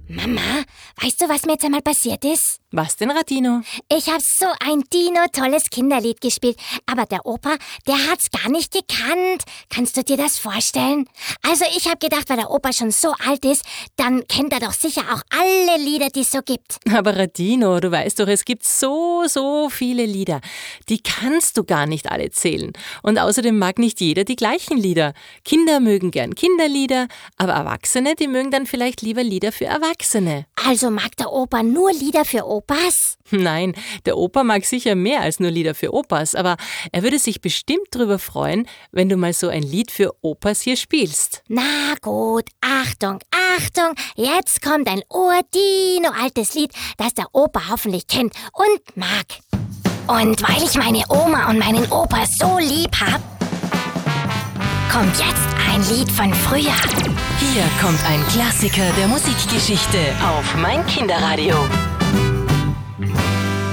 Mama, weißt du, was mir jetzt einmal passiert ist? Was denn, Radino? Ich habe so ein Dino-tolles Kinderlied gespielt, aber der Opa, der hat's gar nicht gekannt. Kannst du dir das vorstellen? Also ich habe gedacht, weil der Opa schon so alt ist, dann kennt er doch sicher auch alle Lieder, die es so gibt. Aber Radino, du weißt doch, es gibt so viele Lieder. Die kannst du gar nicht alle zählen. Und außerdem mag nicht jeder die gleichen Lieder. Kinder mögen gern Kinderlieder, aber Erwachsene, die mögen dann vielleicht lieber Lieder für Erwachsene. Also mag der Opa nur Lieder für Opas? Nein, der Opa mag sicher mehr als nur Lieder für Opas, aber er würde sich bestimmt darüber freuen, wenn du mal so ein Lied für Opas hier spielst. Na gut, Achtung, Achtung, jetzt kommt ein urdino-altes Lied, das der Opa hoffentlich kennt und mag. Und weil ich meine Oma und meinen Opa so lieb hab, kommt jetzt ein Lied von früher. Hier kommt ein Klassiker der Musikgeschichte auf mein Kinderradio.